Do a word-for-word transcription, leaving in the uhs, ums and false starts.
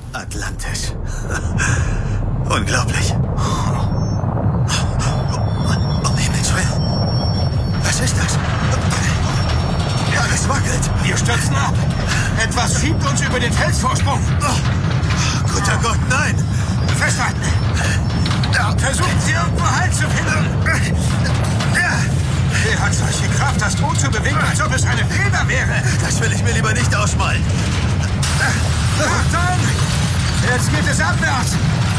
Atlantis. Unglaublich. Um Himmels Willen. Was ist das? Alles wackelt. Wir stürzen ab. Etwas schiebt uns über den Felsvorsprung. Oh, guter Gott, nein. Festhalten. Versuchen Sie irgendwo Halt zu finden. Wer hat solche Kraft, das Boot zu bewegen, als ob es eine Feder wäre? Das will ich mir lieber nicht ausmalen. Achtung! Jetzt geht es abwärts.